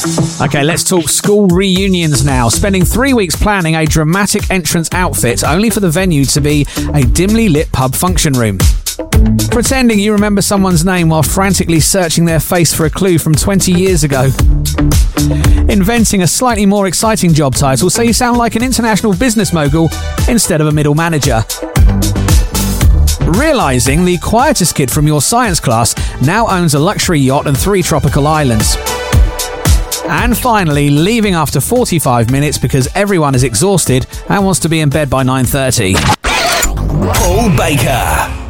Okay, let's talk school reunions now. Spending 3 weeks planning a dramatic entrance outfit only for the venue to be a dimly lit pub function room. Pretending you remember someone's name while frantically searching their face for a clue from 20 years ago. Inventing a slightly more exciting job title so you sound like an international business mogul instead of a middle manager. Realising the quietest kid from your science class now owns a luxury yacht and 3 tropical islands. And finally, leaving after 45 minutes because everyone is exhausted and wants to be in bed by 9:30. Paul Baker.